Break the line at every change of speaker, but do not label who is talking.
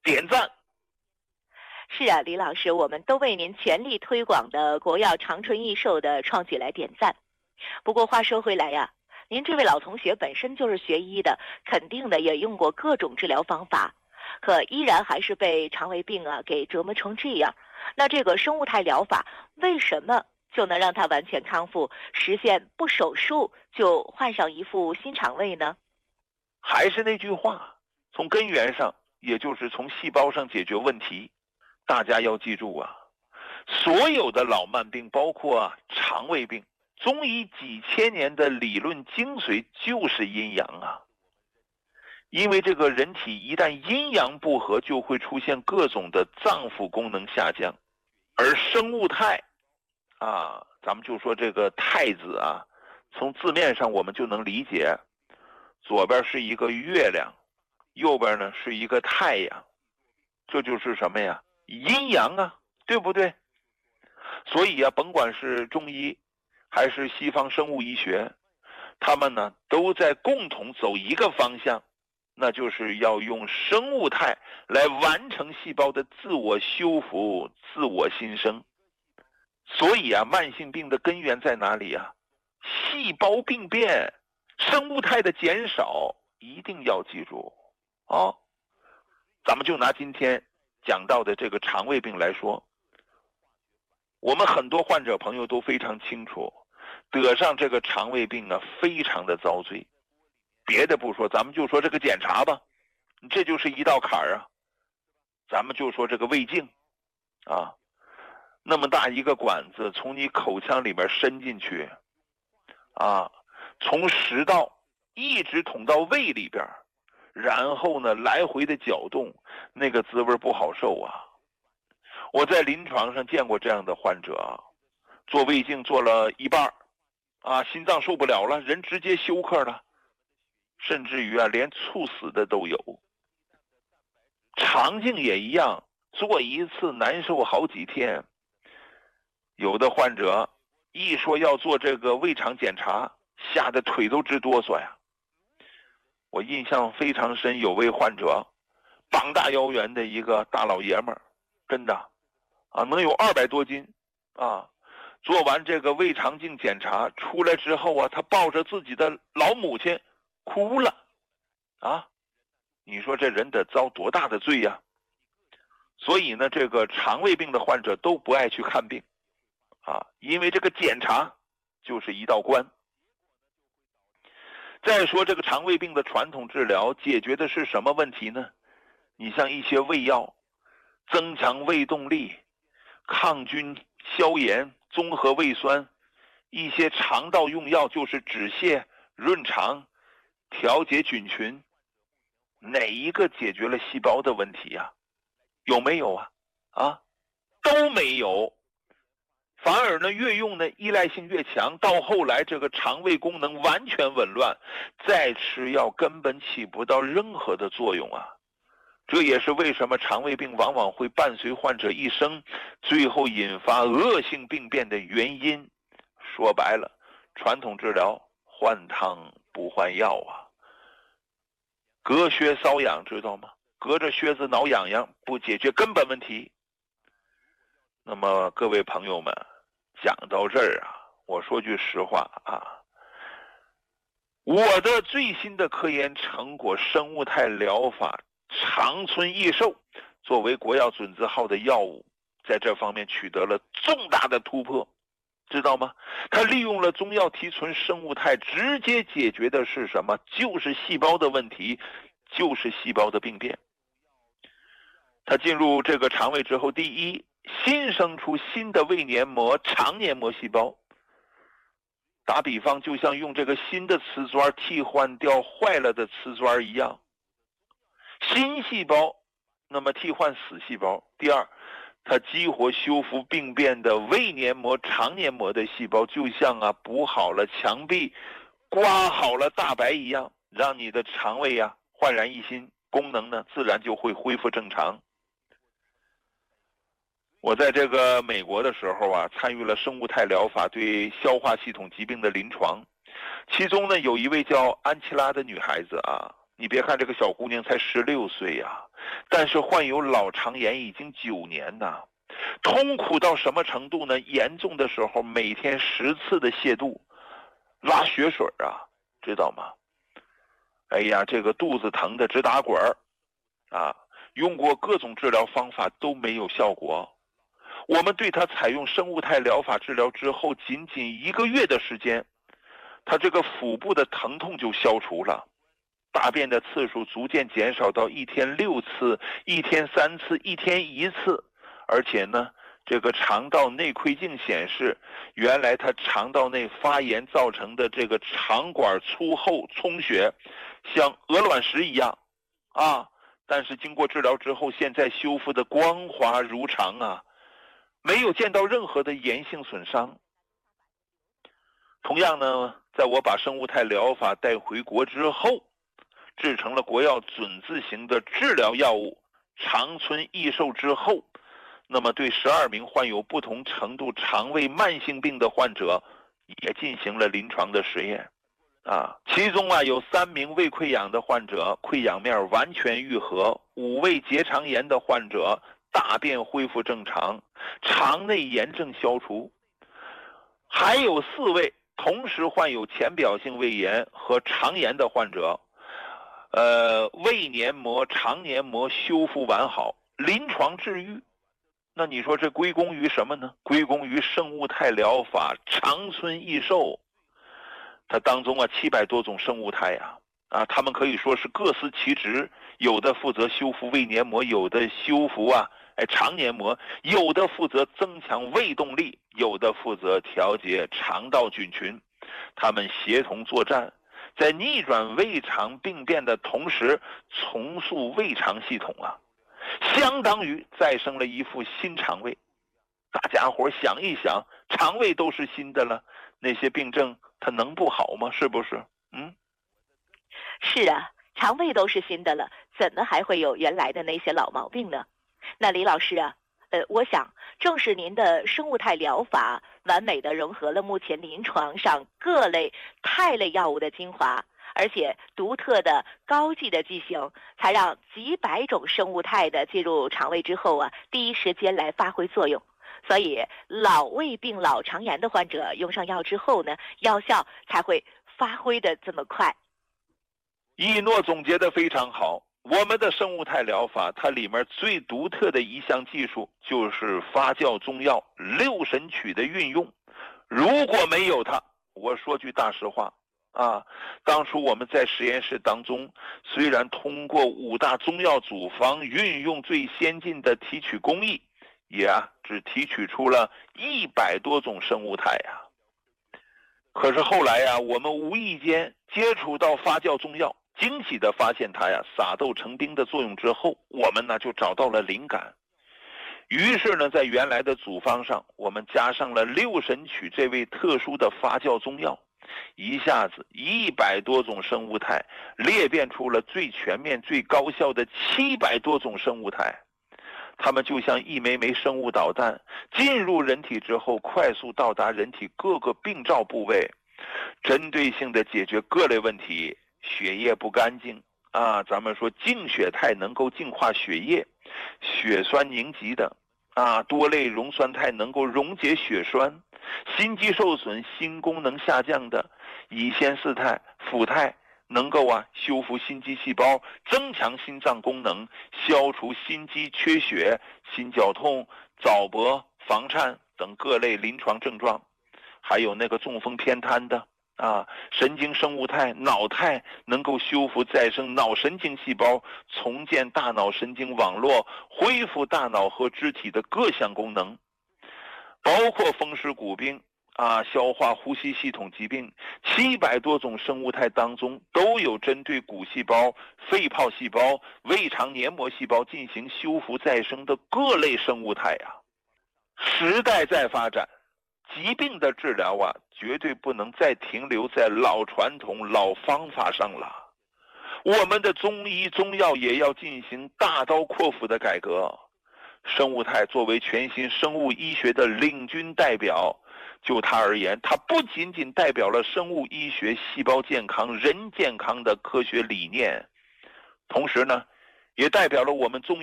点赞。
是啊，李老师，我们都为您全力推广的国药长春益寿的创举来点赞。不过话说回来呀，您这位老同学本身就是学医的，肯定的也用过各种治疗方法，可依然还是被肠胃病给折磨成这样。那这个生物态疗法为什么就能让他完全康复，实现不手术就换上一副新肠胃呢？
还是那句话，从根源上，也就是从细胞上解决问题。大家要记住啊，所有的老慢病，包括肠胃病，中医几千年的理论精髓就是阴阳啊。因为这个人体一旦阴阳不和，就会出现各种的脏腑功能下降。而生物态咱们就说这个太字从字面上我们就能理解，左边是一个月亮，右边呢是一个太阳，这就是什么呀？阴阳对不对？所以甭管是中医还是西方生物医学，他们呢都在共同走一个方向，那就是要用生物态来完成细胞的自我修复、自我新生。所以慢性病的根源在哪里细胞病变，生物态的减少，一定要记住咱们就拿今天讲到的这个肠胃病来说，我们很多患者朋友都非常清楚，得上这个肠胃病非常的遭罪。别的不说，咱们就说这个检查吧，这就是一道坎儿咱们就说这个胃镜那么大一个管子从你口腔里面伸进去从食道一直捅到胃里边，然后呢来回的搅动，那个滋味不好受我在临床上见过这样的患者做胃镜做了一半心脏受不了了，人直接休克了，甚至于连猝死的都有。肠镜也一样，做一次难受好几天。有的患者一说要做这个胃肠检查，吓得腿都直哆嗦呀。我印象非常深，有位患者膀大腰圆的一个大老爷们儿，真的能有200多斤做完这个胃肠镜检查出来之后他抱着自己的老母亲哭了你说这人得遭多大的罪呀？所以呢，这个肠胃病的患者都不爱去看病因为这个检查就是一道关。再说这个肠胃病的传统治疗解决的是什么问题呢？你像一些胃药，增强胃动力、抗菌消炎、综合胃酸，一些肠道用药就是止泻、润肠、调节菌群，哪一个解决了细胞的问题有没有都没有。反而呢，越用呢依赖性越强，到后来这个肠胃功能完全紊乱，再吃药根本起不到任何的作用这也是为什么肠胃病往往会伴随患者一生，最后引发恶性病变的原因。说白了，传统治疗换汤不换药隔靴搔痒，知道吗？隔着靴子挠痒痒，不解决根本问题。那么各位朋友们，讲到这儿我说句实话我的最新的科研成果生物态疗法长春益寿作为国药准字号的药物，在这方面取得了重大的突破，知道吗？它利用了中药提纯生物态，直接解决的是什么？就是细胞的问题，就是细胞的病变。它进入这个肠胃之后，第一，新生出新的胃黏膜、肠黏膜细胞。打比方，就像用这个新的瓷砖替换掉坏了的瓷砖一样，新细胞那么替换死细胞。第二，它激活修复病变的胃黏膜、肠黏膜的细胞，就像补好了墙壁、刮好了大白一样，让你的肠胃焕然一新，功能呢自然就会恢复正常。我在这个美国的时候参与了生物态疗法对消化系统疾病的临床，其中呢有一位叫安琪拉的女孩子你别看这个小姑娘才16岁呀，但是患有脑肠炎已经9年呐，痛苦到什么程度呢？严重的时候每天10次的泻肚，拉血水啊，知道吗？哎呀，这个肚子疼的直打滚儿啊，用过各种治疗方法都没有效果。我们对他采用生物态疗法治疗之后，仅仅1个月的时间，他这个腹部的疼痛就消除了，大便的次数逐渐减少到1天6次、1天3次、1天1次，而且呢，这个肠道内窥镜显示，原来他肠道内发炎造成的这个肠管粗厚充血，像鹅卵石一样啊，但是经过治疗之后，现在修复的光滑如常啊，没有见到任何的炎性损伤。同样呢，在我把生物态疗法带回国之后，制成了国药准字型的治疗药物长春益寿之后，那么对12名患有不同程度肠胃慢性病的患者也进行了临床的实验啊，其中有3名胃溃疡的患者溃疡面完全愈合，5位结肠炎的患者大便恢复正常，肠内炎症消除，还有4位同时患有浅表性胃炎和肠炎的患者，胃黏膜、肠黏膜修复完好，临床治愈。那你说这归功于什么呢？归功于生物态疗法长春益寿。它当中700多种生物态它们可以说是各司其职，有的负责修复胃黏膜，有的修复肠黏膜，有的负责增强胃动力，有的负责调节肠道菌群，它们协同作战，在逆转胃肠病变的同时重塑胃肠系统相当于再生了一副新肠胃。大家伙想一想，肠胃都是新的了，那些病症它能不好吗？是不是？
是啊，肠胃都是新的了，怎么还会有原来的那些老毛病呢？那李老师我想正是您的生物态疗法完美的融合了目前临床上各类肽类药物的精华，而且独特的高剂的剂型，才让几百种生物态的进入肠胃之后第一时间来发挥作用。所以老胃病、老肠炎的患者用上药之后呢，药效才会发挥的这么快。
一诺总结的非常好，我们的生物态疗法它里面最独特的一项技术就是发酵中药6神曲的运用。如果没有它，我说句大实话当初我们在实验室当中，虽然通过5大中药组方运用最先进的提取工艺，也只提取出了100多种生物态可是后来我们无意间接触到发酵中药，惊喜地发现它撒豆成兵的作用之后，我们就找到了灵感。于是呢，在原来的组方上，我们加上了6神曲这位特殊的发酵中药，一下子100多种生物态裂变出了最全面、最高效的700多种生物态。它们就像一枚枚生物导弹，进入人体之后，快速到达人体各个病灶部位，针对性的解决各类问题。血液不干净咱们说净血态能够净化血液，血栓凝集的多类溶酸肽能够溶解血栓，心肌受损、心功能下降的乙酰四肽、辅肽能够修复心肌细胞，增强心脏功能，消除心肌缺血、心绞痛、早搏、房颤等各类临床症状。还有那个中风偏瘫的神经生物肽、脑肽能够修复再生脑神经细胞，重建大脑神经网络，恢复大脑和肢体的各项功能，包括风湿骨病消化呼吸系统疾病，700多种生物态当中都有针对骨细胞、肺泡细胞、胃肠黏膜细胞进行修复再生的各类生物态时代在发展，疾病的治疗绝对不能再停留在老传统、老方法上了。我们的中医中药也要进行大刀阔斧的改革。生物态作为全新生物医学的领军代表，就它而言，它不仅仅代表了生物医学细胞健康、人健康的科学理念， 同时呢，也代表了我们中医